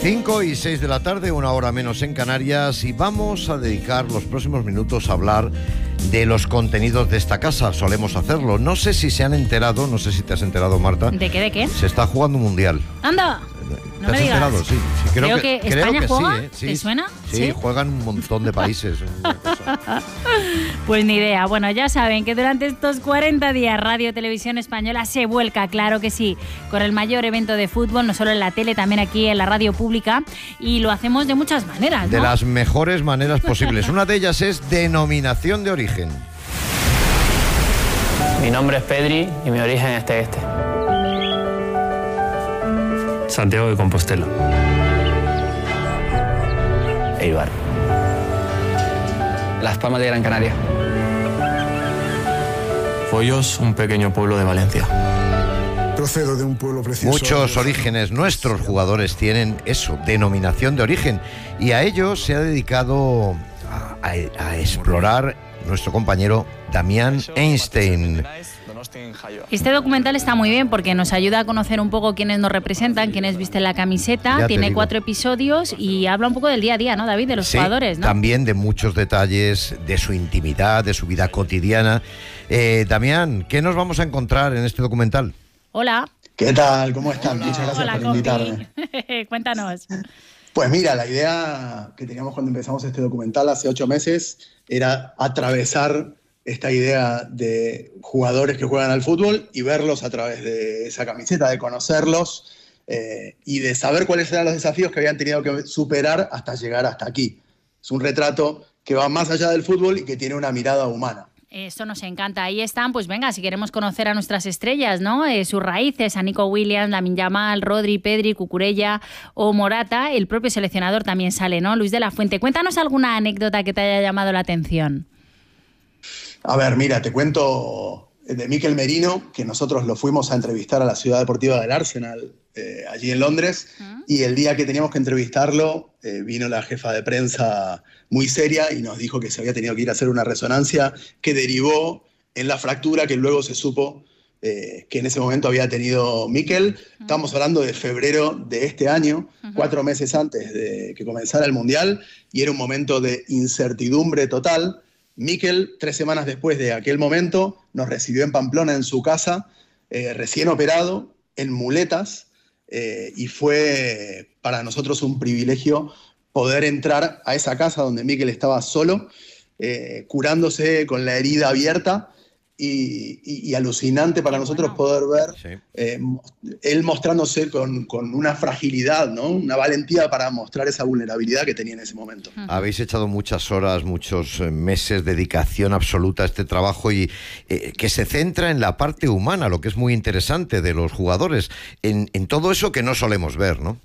5:06 de la tarde, una hora menos en Canarias, y vamos a dedicar los próximos minutos a hablar de los contenidos de esta casa. Solemos hacerlo. No sé si se han enterado, no sé si te has enterado, Marta. ¿De qué? ¿De qué? Se está jugando un mundial. ¡Anda! ¿Te has enterado? Sí, creo que España juega. Sí, ¿eh? ¿Te suena? Sí, juegan un montón de países. Pues ni idea. Bueno, ya saben que durante estos 40 días Radio Televisión Española se vuelca, claro que sí, con el mayor evento de fútbol, no solo en la tele, también aquí en la radio pública, y lo hacemos de muchas maneras, ¿no? De las mejores maneras posibles. Una de ellas es denominación de origen. Mi nombre es Pedri y mi origen es este. Santiago de Compostela. Eibar. Las Palmas de Gran Canaria. Foyos, un pequeño pueblo de Valencia. Procedo de un pueblo precioso. Muchos orígenes. Nuestros jugadores tienen eso, denominación de origen. Y a ello se ha dedicado a explorar nuestro compañero Damián Einstein. Este documental está muy bien porque nos ayuda a conocer un poco quiénes nos representan, quiénes visten la camiseta. Tiene 4 episodios y habla un poco del día a día, ¿no, David? De los jugadores, ¿no? También de muchos detalles de su intimidad, de su vida cotidiana. Damián, ¿qué nos vamos a encontrar en este documental? Hola. ¿Qué tal? ¿Cómo están? Muchas gracias por invitarme. Cuéntanos. Pues mira, la idea que teníamos cuando empezamos este documental hace 8 meses era atravesar esta idea de jugadores que juegan al fútbol y verlos a través de esa camiseta, de conocerlos y de saber cuáles eran los desafíos que habían tenido que superar hasta llegar hasta aquí. Es un retrato que va más allá del fútbol y que tiene una mirada humana. Esto nos encanta. Ahí están, pues venga, si queremos conocer a nuestras estrellas, ¿no? Sus raíces, a Nico Williams, Lamine Yamal, Rodri, Pedri, Cucurella o Morata. El propio seleccionador también sale, ¿no? Luis de la Fuente. Cuéntanos alguna anécdota que te haya llamado la atención. A ver, mira, te cuento de Mikel Merino, que nosotros lo fuimos a entrevistar a la Ciudad Deportiva del Arsenal, allí en Londres, y el día que teníamos que entrevistarlo, vino la jefa de prensa muy seria y nos dijo que se había tenido que ir a hacer una resonancia que derivó en la fractura que luego se supo que en ese momento había tenido Mikel. Estamos hablando de febrero de este año, 4 meses antes de que comenzara el Mundial, y era un momento de incertidumbre total. Mikel, 3 semanas después de aquel momento, nos recibió en Pamplona, en su casa, recién operado, en muletas, y fue para nosotros un privilegio poder entrar a esa casa donde Mikel estaba solo, curándose con la herida abierta, y alucinante para nosotros poder ver él mostrándose con una fragilidad, ¿no? Una valentía para mostrar esa vulnerabilidad que tenía en ese momento. Habéis echado muchas horas, muchos meses, dedicación absoluta a este trabajo y que se centra en la parte humana, lo que es muy interesante de los jugadores, en todo eso que no solemos ver, ¿no?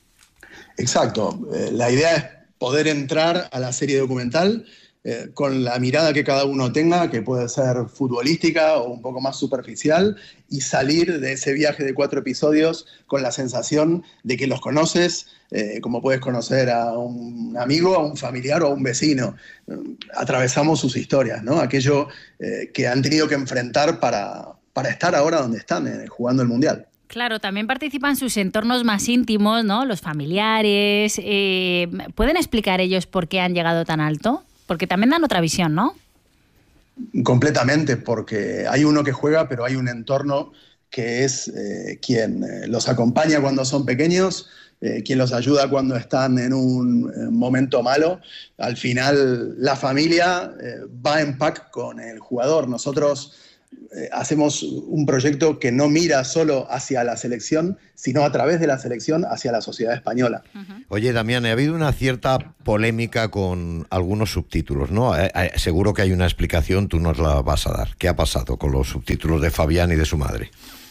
Exacto. La idea es poder entrar a la serie documental con la mirada que cada uno tenga, que puede ser futbolística o un poco más superficial, y salir de ese viaje de 4 episodios con la sensación de que los conoces, como puedes conocer a un amigo, a un familiar o a un vecino. Atravesamos sus historias, ¿no? Aquello que han tenido que enfrentar para estar ahora donde están, jugando el Mundial. Claro, también participan sus entornos más íntimos, ¿no? Los familiares. ¿Pueden explicar ellos por qué han llegado tan alto? Porque también dan otra visión, ¿no? Completamente, porque hay uno que juega, pero hay un entorno que es quien los acompaña cuando son pequeños, quien los ayuda cuando están en un momento malo. Al final, la familia va en pack con el jugador. Nosotros hacemos un proyecto que no mira solo hacia la selección, sino a través de la selección hacia la sociedad española. Oye, Damián, ha habido una cierta polémica con algunos subtítulos, ¿no? Seguro que hay una explicación, tú nos la vas a dar. ¿Qué ha pasado con los subtítulos de Fabián y de su madre?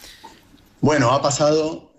Bueno, ha pasado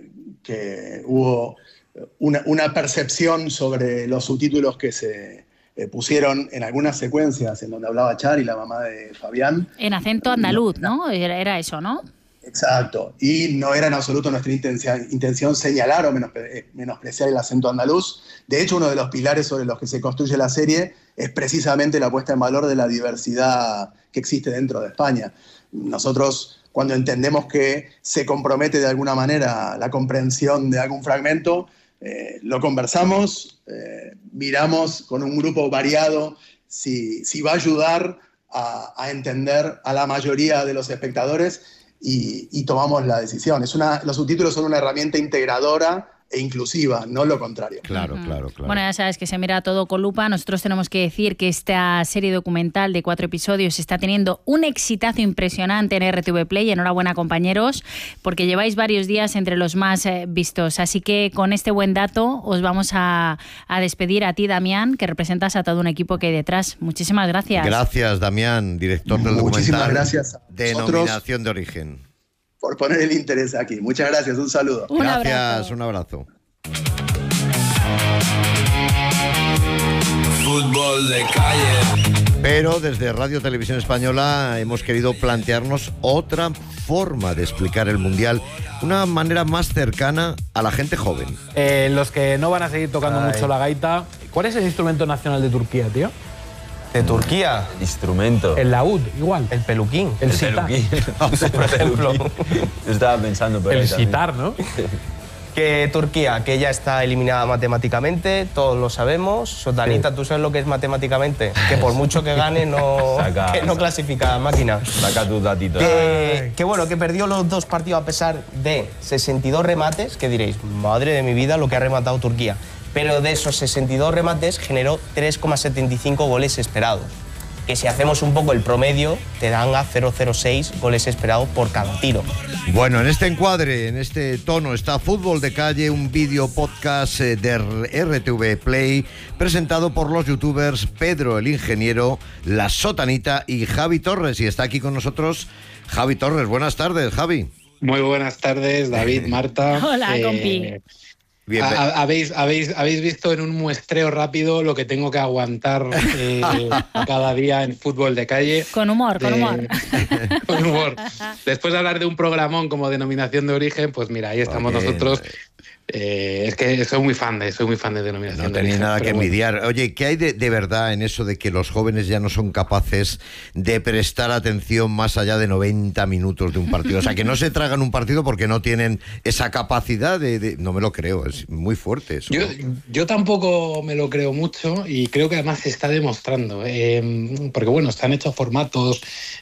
que hubo una percepción sobre los subtítulos que se pusieron en algunas secuencias en donde hablaba Char y la mamá de Fabián. En acento andaluz, ¿no? Era eso, ¿no? Exacto. Y no era en absoluto nuestra intención señalar o menospreciar el acento andaluz. De hecho, uno de los pilares sobre los que se construye la serie es precisamente la puesta en valor de la diversidad que existe dentro de España. Nosotros, cuando entendemos que se compromete de alguna manera la comprensión de algún fragmento, lo conversamos, miramos con un grupo variado si va a ayudar a entender a la mayoría de los espectadores y tomamos la decisión. Los subtítulos son una herramienta integradora e inclusiva, no lo contrario. Claro. Bueno, ya sabes que se mira todo con lupa. Nosotros tenemos que decir que esta serie documental de 4 episodios está teniendo un exitazo impresionante en RTV Play. Enhorabuena, compañeros, porque lleváis varios días entre los más vistos. Así que con este buen dato os vamos a despedir a ti, Damián, que representas a todo un equipo que hay detrás. Muchísimas gracias. Gracias, Damián, director del Muchísimas documental gracias a Denominación de Origen. Por poner el interés aquí. Muchas gracias, un saludo. Gracias, un abrazo. Fútbol de calle. Pero desde Radio Televisión Española hemos querido plantearnos otra forma de explicar el Mundial, una manera más cercana a la gente joven. Los que no van a seguir tocando mucho la gaita, ¿cuál es el instrumento nacional de Turquía, tío? ¿De Turquía? Instrumento. El laúd, igual. El peluquín. El sitar. Por ejemplo. Yo estaba pensando por ahí el sitar, ¿no? Que Turquía, que ya está eliminada matemáticamente, todos lo sabemos. Sotanita, ¿tú sabes lo que es matemáticamente? Que por mucho que gane no clasifica a máquina. Saca tus datitos. Que bueno, que perdió los 2 partidos a pesar de 62 remates, que diréis, madre de mi vida lo que ha rematado Turquía. Pero de esos 62 remates generó 3,75 goles esperados. Que si hacemos un poco el promedio, te dan a 0,06 goles esperados por cada tiro. Bueno, en este encuadre, en este tono, está Fútbol de Calle, un vídeo podcast de RTV Play, presentado por los youtubers Pedro el Ingeniero, La Sotanita y Javi Torres. Y está aquí con nosotros Javi Torres. Buenas tardes, Javi. Muy buenas tardes, David, Marta. Hola, compi. ¿Habéis visto en un muestreo rápido lo que tengo que aguantar cada día en Fútbol de Calle? Con humor. Con humor. Después de hablar de un programón como Denominación de Origen, pues mira, ahí estamos nosotros. Es que soy muy fan de Denominación de Origen. No tenía nada que bueno. envidiar. Oye, ¿qué hay de verdad en eso de que los jóvenes ya no son capaces de prestar atención más allá de 90 minutos de un partido? O sea, que no se tragan un partido porque no tienen esa capacidad de... No me lo creo, es muy fuerte eso. Yo tampoco me lo creo mucho y creo que además se está demostrando. Porque bueno, están hechos formatos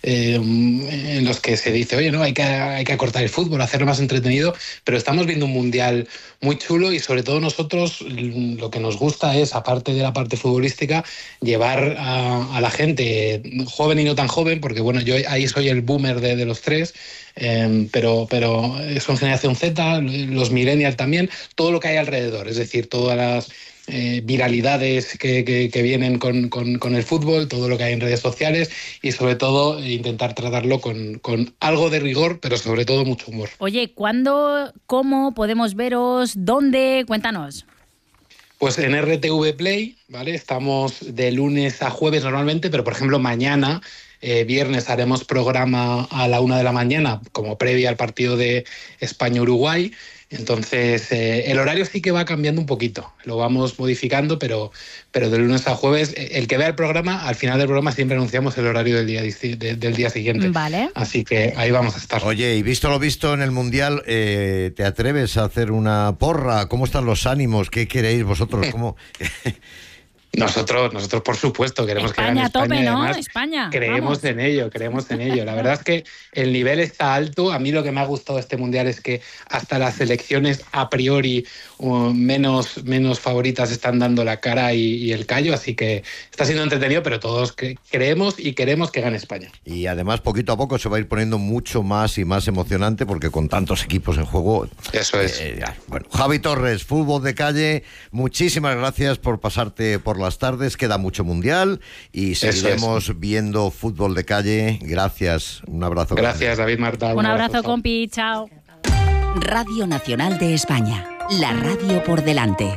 en los que se dice, oye, no, hay que acortar el fútbol, hacerlo más entretenido, pero estamos viendo un mundial muy chulo y sobre todo nosotros lo que nos gusta es, aparte de la parte futbolística, llevar a la gente joven y no tan joven, porque bueno, yo ahí soy el boomer de los 3, pero son generación Z, los millennials también, todo lo que hay alrededor, es decir, todas las viralidades que vienen con el fútbol, todo lo que hay en redes sociales y sobre todo intentar tratarlo con algo de rigor, pero sobre todo mucho humor. Oye, ¿cuándo, cómo podemos veros? ¿Dónde? Cuéntanos. Pues en RTV Play, ¿vale? Estamos de lunes a jueves normalmente, pero por ejemplo mañana, viernes, haremos programa a la 1 de la mañana como previa al partido de España-Uruguay. Entonces, el horario sí que va cambiando un poquito, lo vamos modificando, pero de lunes a jueves, el que vea el programa, al final del programa siempre anunciamos el horario del día siguiente. Vale. Así que ahí vamos a estar. Oye, y visto lo visto en el Mundial, ¿te atreves a hacer una porra? ¿Cómo están los ánimos? ¿Qué queréis vosotros? ¿Cómo? Nosotros, por supuesto, queremos que gane España. Tope, ¿no? Además, España. Creemos en ello. La verdad es que el nivel está alto. A mí lo que me ha gustado de este Mundial es que hasta las selecciones a priori menos favoritas están dando la cara y el callo, así que está siendo entretenido, pero todos creemos y queremos que gane España. Y además, poquito a poco se va a ir poniendo mucho más y más emocionante, porque con tantos equipos en juego... Eso es. Bueno, Javi Torres, Fútbol de Calle, muchísimas gracias por pasarte por las tardes, queda mucho Mundial y seguiremos viendo Fútbol de Calle. Gracias, un abrazo. Gracias, David, Marta. Un abrazo, compi, chao. Radio Nacional de España, la radio por delante.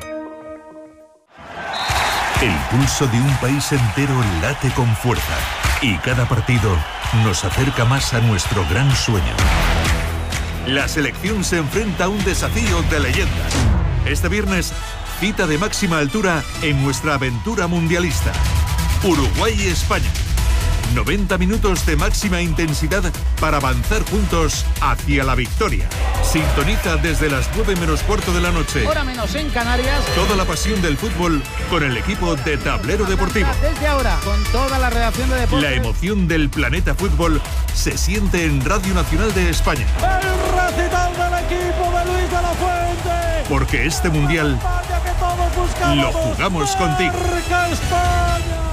El pulso de un país entero late con fuerza y cada partido nos acerca más a nuestro gran sueño. La selección se enfrenta a un desafío de leyendas. Este viernes, cita de máxima altura en nuestra aventura mundialista. Uruguay y España. 90 minutos de máxima intensidad para avanzar juntos hacia la victoria. Sintoniza desde las 9 menos cuarto de la noche. Hora menos en Canarias. Toda la pasión del fútbol con el equipo de Tablero Deportivo. Desde ahora, con toda la redacción de deportes. La emoción del planeta fútbol se siente en Radio Nacional de España. El recital del equipo de Luis de la Fuente. Porque este mundial lo jugamos contigo. España.